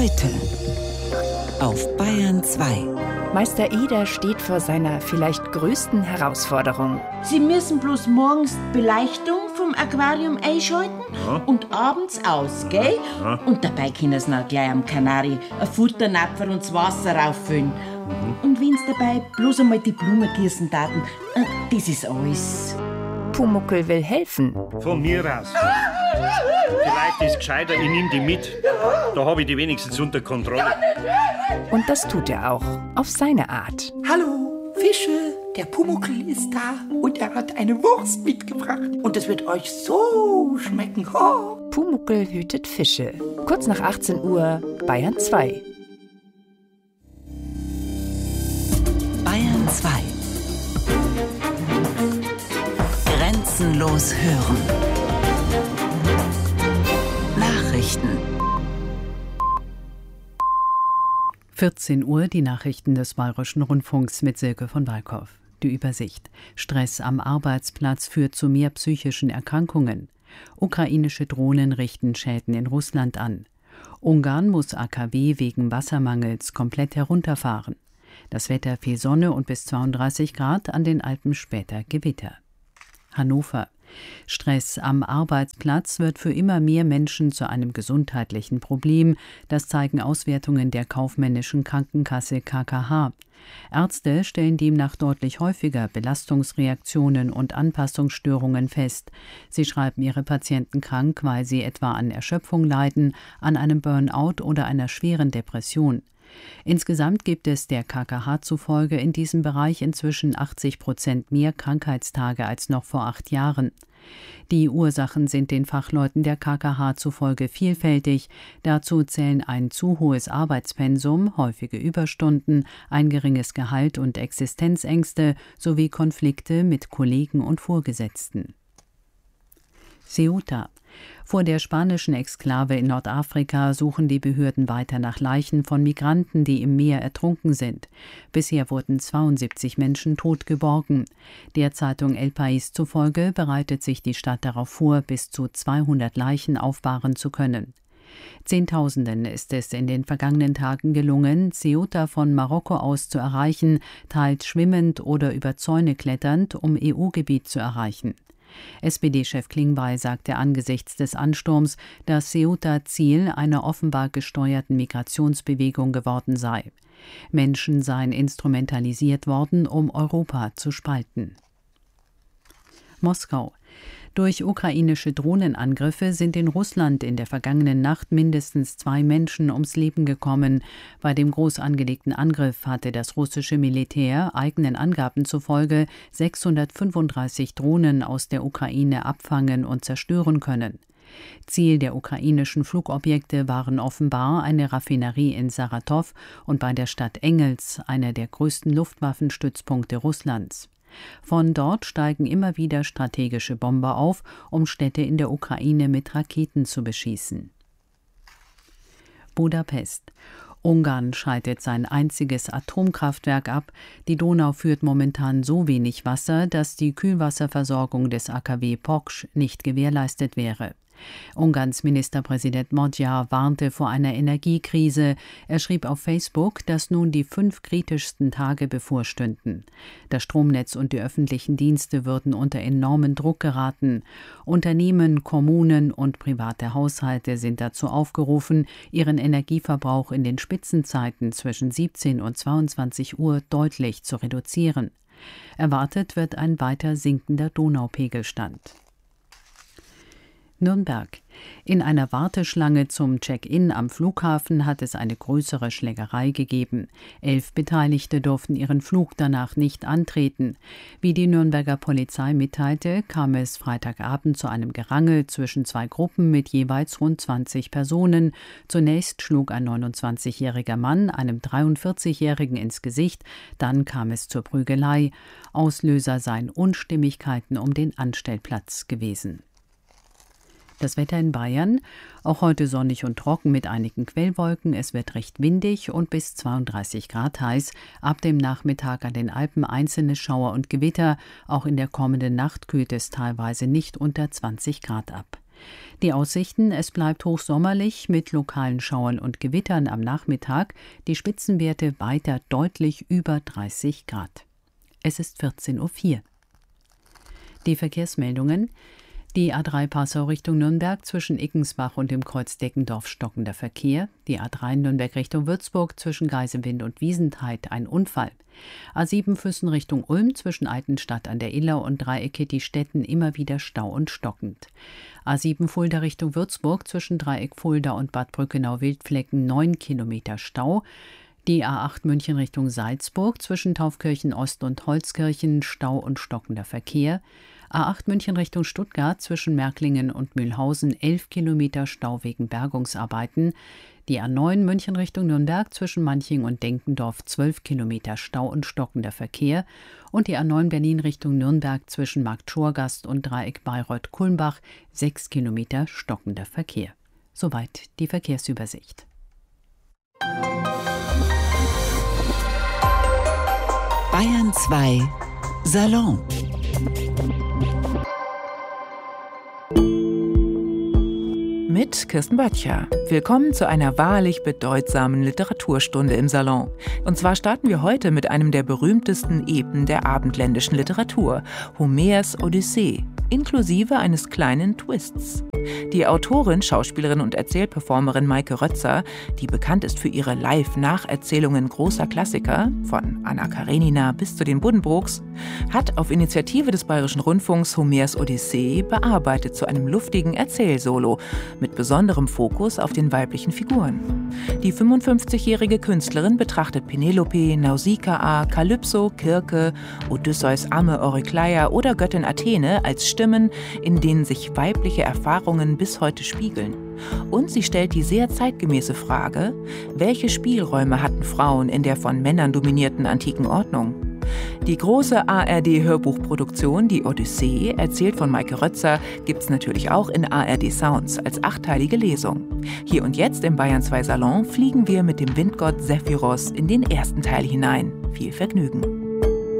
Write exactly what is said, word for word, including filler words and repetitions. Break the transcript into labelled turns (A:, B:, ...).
A: Heute auf Bayern zwei.
B: Meister Eder steht vor seiner vielleicht größten Herausforderung.
C: Sie müssen bloß morgens die Beleuchtung vom Aquarium einschalten
D: Ja.
C: und abends aus, gell?
D: Ja.
C: Und dabei können Sie noch gleich am Kanari ein Futternapfer und das Wasser rauffüllen.
D: Mhm.
C: Und wenn Sie dabei bloß einmal die Blumen gießen taten, äh, das ist alles.
B: Pumuckl will helfen.
D: Von mir aus. Vielleicht ist es gescheiter, ich nehme die mit. Da habe ich die wenigstens unter Kontrolle.
B: Und das tut er auch, auf seine Art.
E: Hallo, Fische, der Pumuckl ist da und er hat eine Wurst mitgebracht. Und es wird euch so schmecken. Oh.
B: Pumuckl hütet Fische. Kurz nach achtzehn Uhr, Bayern zwei.
A: Bayern zwei. Grenzenlos hören. Nachrichten.
F: vierzehn Uhr, die Nachrichten des Bayerischen Rundfunks mit Silke von Walkow. Die Übersicht. Stress am Arbeitsplatz führt zu mehr psychischen Erkrankungen. Ukrainische Drohnen richten Schäden in Russland an. Ungarn muss A K W wegen Wassermangels komplett herunterfahren. Das Wetter viel Sonne und bis zweiunddreißig Grad, an den Alpen später Gewitter. Hannover. Stress am Arbeitsplatz wird für immer mehr Menschen zu einem gesundheitlichen Problem. Das zeigen Auswertungen der kaufmännischen Krankenkasse K K H. Ärzte stellen demnach deutlich häufiger Belastungsreaktionen und Anpassungsstörungen fest. Sie schreiben ihre Patienten krank, weil sie etwa an Erschöpfung leiden, an einem Burnout oder einer schweren Depression. Insgesamt gibt es der K K H zufolge in diesem Bereich inzwischen achtzig Prozent mehr Krankheitstage als noch vor acht Jahren. Die Ursachen sind den Fachleuten der K K H zufolge vielfältig. Dazu zählen ein zu hohes Arbeitspensum, häufige Überstunden, ein geringes Gehalt und Existenzängste sowie Konflikte mit Kollegen und Vorgesetzten. Ceuta. Vor der spanischen Exklave in Nordafrika suchen die Behörden weiter nach Leichen von Migranten, die im Meer ertrunken sind. Bisher wurden zweiundsiebzig Menschen tot geborgen. Der Zeitung El País zufolge bereitet sich die Stadt darauf vor, bis zu zweihundert Leichen aufbahren zu können. Zehntausenden ist es in den vergangenen Tagen gelungen, Ceuta von Marokko aus zu erreichen, teils schwimmend oder über Zäune kletternd, um E U-Gebiet zu erreichen. S P D-Chef Klingbeil sagte angesichts des Ansturms, dass Ceuta Ziel einer offenbar gesteuerten Migrationsbewegung geworden sei. Menschen seien instrumentalisiert worden, um Europa zu spalten. Moskau. Durch ukrainische Drohnenangriffe sind in Russland in der vergangenen Nacht mindestens zwei Menschen ums Leben gekommen. Bei dem groß angelegten Angriff hatte das russische Militär eigenen Angaben zufolge sechshundertfünfunddreißig Drohnen aus der Ukraine abfangen und zerstören können. Ziel der ukrainischen Flugobjekte waren offenbar eine Raffinerie in Saratow und bei der Stadt Engels, einer der größten Luftwaffenstützpunkte Russlands. Von dort steigen immer wieder strategische Bomber auf, um Städte in der Ukraine mit Raketen zu beschießen. Budapest. Ungarn schaltet sein einziges Atomkraftwerk ab. Die Donau führt momentan so wenig Wasser, dass die Kühlwasserversorgung des A K W Poksch nicht gewährleistet wäre. Ungarns Ministerpräsident Magyar warnte vor einer Energiekrise. Er schrieb auf Facebook, dass nun die fünf kritischsten Tage bevorstünden. Das Stromnetz und die öffentlichen Dienste würden unter enormen Druck geraten. Unternehmen, Kommunen und private Haushalte sind dazu aufgerufen, ihren Energieverbrauch in den Spitzenzeiten zwischen siebzehn und zweiundzwanzig Uhr deutlich zu reduzieren. Erwartet wird ein weiter sinkender Donaupegelstand. Nürnberg. In einer Warteschlange zum Check-in am Flughafen hat es eine größere Schlägerei gegeben. Elf Beteiligte durften ihren Flug danach nicht antreten. Wie die Nürnberger Polizei mitteilte, kam es Freitagabend zu einem Gerangel zwischen zwei Gruppen mit jeweils rund zwanzig Personen. Zunächst schlug ein neunundzwanzigjähriger Mann einem dreiundvierzigjährigen ins Gesicht, dann kam es zur Prügelei. Auslöser seien Unstimmigkeiten um den Anstellplatz gewesen. Das Wetter in Bayern, auch heute sonnig und trocken mit einigen Quellwolken. Es wird recht windig und bis zweiunddreißig Grad heiß. Ab dem Nachmittag an den Alpen einzelne Schauer und Gewitter. Auch in der kommenden Nacht kühlt es teilweise nicht unter zwanzig Grad ab. Die Aussichten: Es bleibt hochsommerlich mit lokalen Schauern und Gewittern am Nachmittag, die Spitzenwerte weiter deutlich über dreißig Grad. Es ist vierzehn Uhr vier. Die Verkehrsmeldungen: Die A drei Passau Richtung Nürnberg zwischen Ickensbach und dem Kreuz Deckendorf stockender Verkehr. Die A drei Nürnberg Richtung Würzburg zwischen Geisenwind und Wiesentheit ein Unfall. A sieben Füssen Richtung Ulm zwischen Altenstadt an der Iller und Dreieck Kittistetten immer wieder Stau und stockend. A sieben Fulda Richtung Würzburg zwischen Dreieck Fulda und Bad Brückenau-Wildflecken neun Kilometer Stau. Die A acht München Richtung Salzburg zwischen Taufkirchen Ost und Holzkirchen Stau und stockender Verkehr. A acht München Richtung Stuttgart zwischen Märklingen und Mühlhausen elf Kilometer Stau wegen Bergungsarbeiten. Die A neun München Richtung Nürnberg zwischen Manching und Denkendorf zwölf Kilometer Stau und stockender Verkehr. Und die A neun Berlin Richtung Nürnberg zwischen Marktschorgast und Dreieck Bayreuth-Kulmbach sechs Kilometer stockender Verkehr. Soweit die Verkehrsübersicht.
A: Bayern zwei Salon.
B: Mit Kirsten Böttcher. Willkommen zu einer wahrlich bedeutsamen Literaturstunde im Salon. Und zwar starten wir heute mit einem der berühmtesten Epen der abendländischen Literatur, Homers Odyssee, inklusive eines kleinen Twists. Die Autorin, Schauspielerin und Erzählperformerin Maike Rötzer, die bekannt ist für ihre Live-Nacherzählungen großer Klassiker, von Anna Karenina bis zu den Buddenbrooks, hat auf Initiative des Bayerischen Rundfunks Homers Odyssee bearbeitet zu einem luftigen Erzählsolo mit besonderem Fokus auf den weiblichen Figuren. Die fünfundfünfzigjährige Künstlerin betrachtet Penelope, Nausikaa, Kalypso, Kirke, Odysseus Amme Eurykleia oder Göttin Athene als Stimmen, in denen sich weibliche Erfahrungen bis heute spiegeln. Und sie stellt die sehr zeitgemäße Frage: Welche Spielräume hatten Frauen in der von Männern dominierten antiken Ordnung? Die große A R D-Hörbuchproduktion Die Odyssee, erzählt von Maike Rötzer, gibt's natürlich auch in A R D Sounds als achteilige Lesung. Hier und jetzt im Bayern zwei Salon fliegen wir mit dem Windgott Zephyros in den ersten Teil hinein. Viel Vergnügen!